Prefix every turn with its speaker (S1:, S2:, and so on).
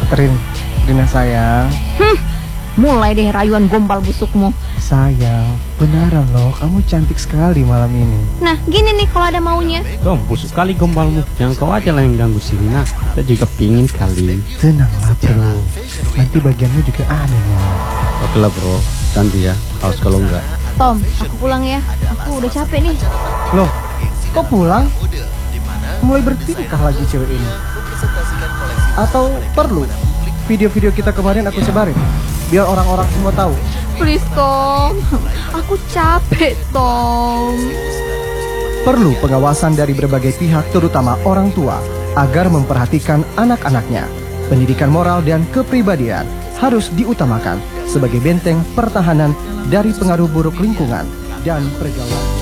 S1: Rina sayang.
S2: Mulai deh rayuan gombal busukmu.
S1: Sayang, beneran loh, kamu cantik sekali malam ini.
S2: Nah, gini nih kalau ada maunya.
S3: Dong, busuk kali gombalmu. Jangan kau aja lah yang ganggu si Rina. Kita juga pingin kali.
S1: Tenanglah bro, nanti bagianmu juga ada nih.
S3: Oke lah bro, nanti ya. Harus kalau enggak.
S2: Tom, aku pulang ya. Aku udah capek nih.
S1: Loh, kok pulang? Mulai bertingkah lagi cewek ini. Atau perlu video-video kita kemarin aku sebarin biar orang-orang semua tahu?
S2: Please Tom, aku capek Tom.
S1: Perlu pengawasan dari berbagai pihak terutama orang tua agar memperhatikan anak-anaknya. Pendidikan moral dan kepribadian harus diutamakan sebagai benteng pertahanan dari pengaruh buruk lingkungan dan pergaulan.